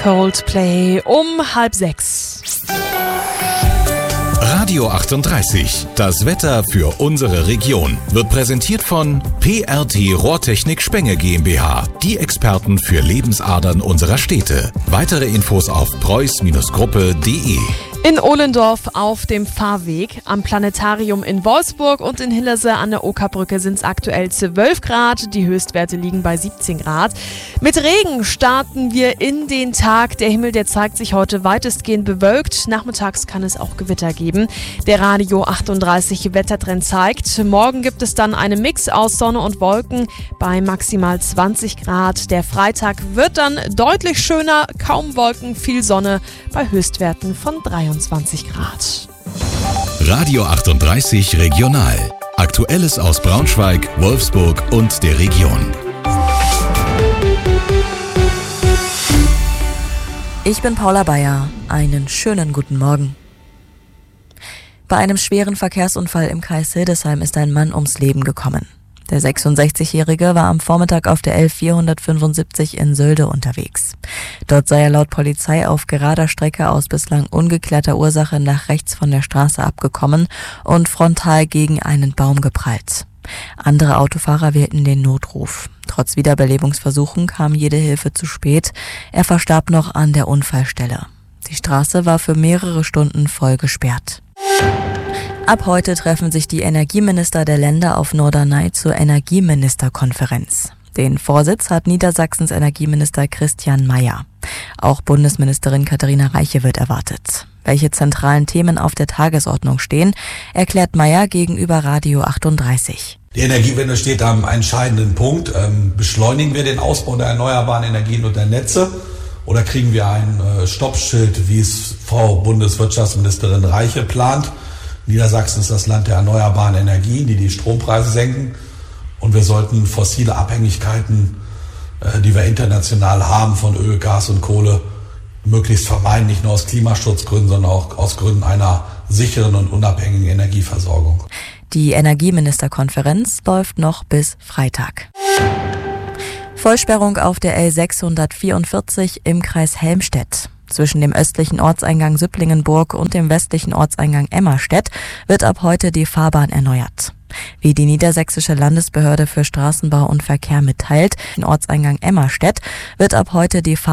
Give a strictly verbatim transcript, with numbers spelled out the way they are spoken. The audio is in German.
Coldplay um halb sechs. Radio achtunddreißig, das Wetter für unsere Region, wird präsentiert von P R T Rohrtechnik Spenge GmbH, die Experten für Lebensadern unserer Städte. Weitere Infos auf preuß Gruppe punkt de. In Ohlendorf auf dem Fahrweg, am Planetarium in Wolfsburg und in Hillersee an der Okerbrücke sind es aktuell zwölf Grad, die Höchstwerte liegen bei siebzehn Grad. Mit Regen starten wir in den Tag. Der Himmel, der zeigt sich heute weitestgehend bewölkt. Nachmittags kann es auch Gewitter geben. Der Radio achtunddreißig Wettertrend zeigt, morgen gibt es dann einen Mix aus Sonne und Wolken bei maximal zwanzig Grad. Der Freitag wird dann deutlich schöner, kaum Wolken, viel Sonne bei Höchstwerten von dreiundzwanzig Grad. Radio achtunddreißig Regional. Aktuelles aus Braunschweig, Wolfsburg und der Region. Ich bin Paula Bayer. Einen schönen guten Morgen. Bei einem schweren Verkehrsunfall im Kreis Hildesheim ist ein Mann ums Leben gekommen. Der sechsundsechzigjährige war am Vormittag auf der L vierhundertfünfundsiebzig in Sölde unterwegs. Dort sei er laut Polizei auf gerader Strecke aus bislang ungeklärter Ursache nach rechts von der Straße abgekommen und frontal gegen einen Baum geprallt. Andere Autofahrer wählten den Notruf. Trotz Wiederbelebungsversuchen kam jede Hilfe zu spät. Er verstarb noch an der Unfallstelle. Die Straße war für mehrere Stunden voll gesperrt. Ab heute treffen sich die Energieminister der Länder auf Norderney zur Energieministerkonferenz. Den Vorsitz hat Niedersachsens Energieminister Christian Mayer. Auch Bundesministerin Katharina Reiche wird erwartet. Welche zentralen Themen auf der Tagesordnung stehen, erklärt Mayer gegenüber Radio achtunddreißig. Die Energiewende steht am entscheidenden Punkt. Ähm, beschleunigen wir den Ausbau der erneuerbaren Energien und der Netze oder kriegen wir ein äh, Stoppschild, wie es Frau Bundeswirtschaftsministerin Reiche plant? Niedersachsen ist das Land der erneuerbaren Energien, die die Strompreise senken. Und wir sollten fossile Abhängigkeiten, äh, die wir international haben von Öl, Gas und Kohle, möglichst vermeiden, nicht nur aus Klimaschutzgründen, sondern auch aus Gründen einer sicheren und unabhängigen Energieversorgung. Die Energieministerkonferenz läuft noch bis Freitag. Vollsperrung auf der L sechshundertvierundvierzig im Kreis Helmstedt. Zwischen dem östlichen Ortseingang Süpplingenburg und dem westlichen Ortseingang Emmerstedt wird ab heute die Fahrbahn erneuert. Wie die Niedersächsische Landesbehörde für Straßenbau und Verkehr mitteilt, im Ortseingang Emmerstedt wird ab heute die Fahrbahn